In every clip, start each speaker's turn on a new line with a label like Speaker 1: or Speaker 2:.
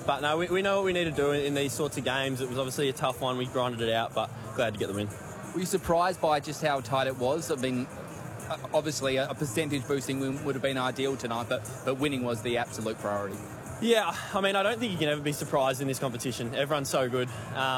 Speaker 1: But no, we know what we need to do in these sorts of games. It was obviously a tough one. We grinded it out, but glad to get the win.
Speaker 2: Were you surprised by just how tight it was? I mean, obviously a percentage boosting win would have been ideal tonight, but winning was the absolute priority.
Speaker 1: Yeah, I mean, I don't think you can ever be surprised in this competition. Everyone's so good.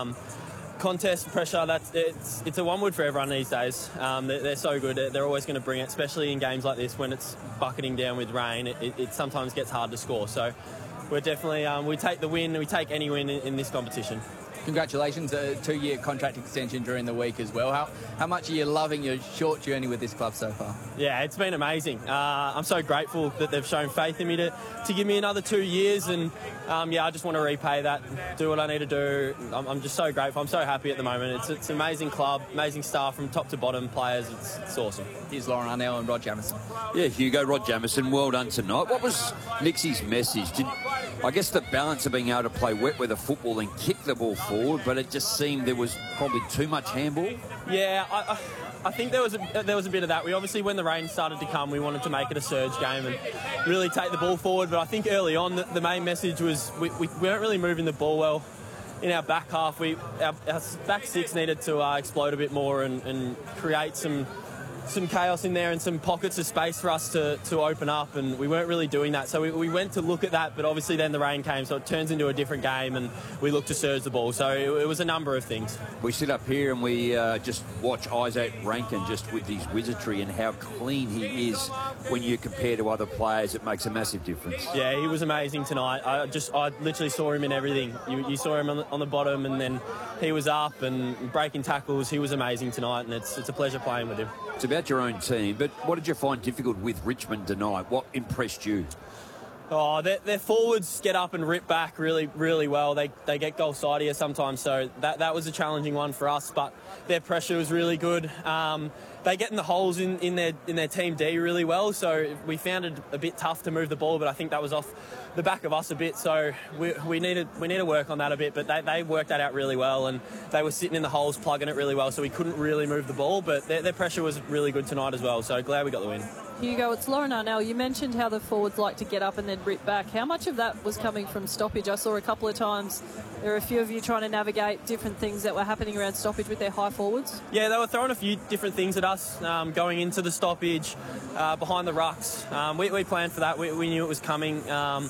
Speaker 1: Contest pressure, it's a one word for everyone these days. They're so good. They're always going to bring it, especially in games like this when it's bucketing down with rain. It sometimes gets hard to score. So we're definitely we take the win. We take any win in this competition.
Speaker 2: Congratulations, a 2-year contract extension during the week as well. How much are you loving your short journey with this club so far?
Speaker 1: Yeah, it's been amazing. I'm so grateful that they've shown faith in me to give me another 2 years, and yeah, I just want to repay that, do what I need to do. I'm just so grateful. I'm so happy at the moment. It's an amazing club, amazing staff from top to bottom, players. It's awesome.
Speaker 2: Here's Lauren Arnell and Rod Jamison.
Speaker 3: Yeah, Hugo, Rod Jamison, well done tonight. What was Nixie's message? I guess the balance of being able to play wet weather football and kick the ball forward, but it just seemed there was probably too much handball.
Speaker 1: Yeah, I think there was a bit of that. We obviously, when the rain started to come, we wanted to make it a surge game and really take the ball forward. But I think early on, the main message was we weren't really moving the ball well in our back half. Our back six needed to explode a bit more and create some chaos in there and some pockets of space for us to open up, and we weren't really doing that. So we went to look at that, but obviously then the rain came, so it turns into a different game, and we looked to surge the ball. So it was a number of things.
Speaker 3: We sit up here and we just watch Isaac Rankin just with his wizardry and how clean he is when you compare to other players. It makes a massive difference.
Speaker 1: Yeah, he was amazing tonight. I literally saw him in everything. You saw him on the bottom, and then he was up and breaking tackles. He was amazing tonight, and it's a pleasure playing with him.
Speaker 3: It's about your own team, but what did you find difficult with Richmond tonight? What impressed you?
Speaker 1: Oh, their forwards get up and rip back really, really well. They get goal side here sometimes, so that was a challenging one for us. But their pressure was really good. They get in the holes in their team D really well, so we found it a bit tough to move the ball. But I think that was off the back of us a bit, so we need to work on that a bit. But they worked that out really well, and they were sitting in the holes plugging it really well, so we couldn't really move the ball. But their pressure was really good tonight as well. So glad we got the win.
Speaker 4: Hugo, it's Lauren Arnell. You mentioned how the forwards like to get up and then rip back. How much of that was coming from stoppage? I saw a couple of times there were a few of you trying to navigate different things that were happening around stoppage with their high forwards. Yeah,
Speaker 1: they were throwing a few different things at us, going into the stoppage, behind the rucks. We planned for that. We knew it was coming.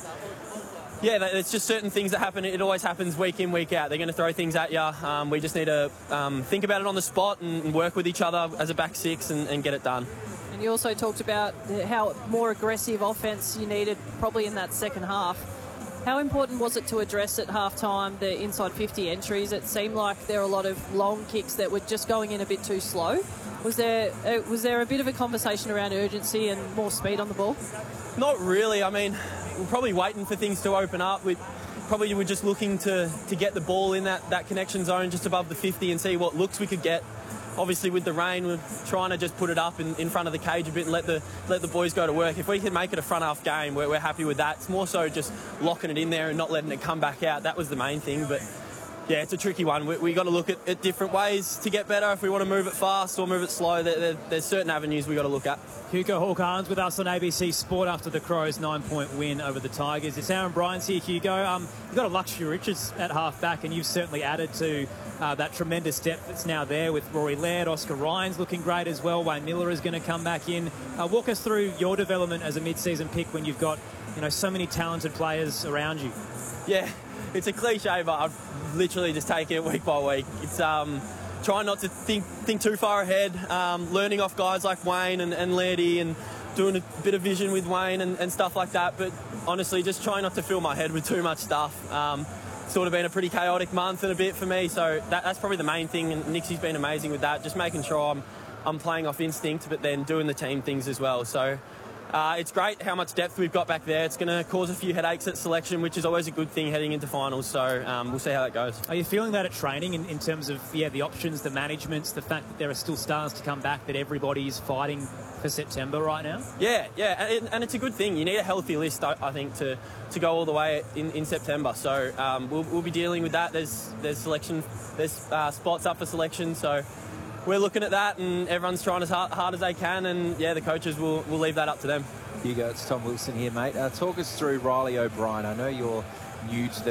Speaker 1: Yeah, it's just certain things that happen. It always happens week in, week out. They're going to throw things at you. We just need to think about it on the spot and work with each other as a back six and get it done.
Speaker 4: And you also talked about how more aggressive offence you needed probably in that second half. How important was it to address at half-time the inside 50 entries? It seemed like there were a lot of long kicks that were just going in a bit too slow. Was there a bit of a conversation around urgency and more speed on the ball?
Speaker 1: Not really. I mean, we're probably waiting for things to open up. We were just looking to get the ball in that connection zone just above the 50 and see what looks we could get. Obviously, with the rain, we're trying to just put it up in front of the cage a bit and let the boys go to work. If we can make it a front half game, we're happy with that. It's more so just locking it in there and not letting it come back out. That was the main thing. But yeah, it's a tricky one. We got to look at different ways to get better. If we want to move it fast or move it slow, there's certain avenues we got to look at.
Speaker 5: Hugo Hawke-Arns with us on ABC Sport after the Crows' 9-point win over the Tigers. It's Aaron Bryans here, Hugo. You've got a luxury riches at half-back, and you've certainly added to that tremendous depth that's now there with Rory Laird. Oscar Ryan's looking great as well. Wayne Miller is going to come back in. Walk us through your development as a mid-season pick when you've got so many talented players around you.
Speaker 1: Yeah, it's a cliche, but I've literally just taken it week by week. It's trying not to think too far ahead, learning off guys like Wayne and Lairdy and doing a bit of vision with Wayne and stuff like that. But honestly, just trying not to fill my head with too much stuff. Sort of been a pretty chaotic month and a bit for me, so that's probably the main thing, and Nixie's been amazing with that, just making sure I'm playing off instinct but then doing the team things as well. So it's great how much depth we've got back there. It's going to cause a few headaches at selection, which is always a good thing heading into finals, so we'll see how that goes.
Speaker 5: Are you feeling that at training in terms of the options, the managements, the fact that there are still stars to come back, that everybody is fighting for September right now?
Speaker 1: Yeah, and it's a good thing. You need a healthy list, I think, to go all the way in September. So we'll be dealing with that. There's selection, there's spots up for selection. So we're looking at that, and everyone's trying as hard as they can. And yeah, the coaches will leave that up to them.
Speaker 6: Hugo, it's Tom Wilson here, mate. Talk us through Riley O'Brien. I know you're new to the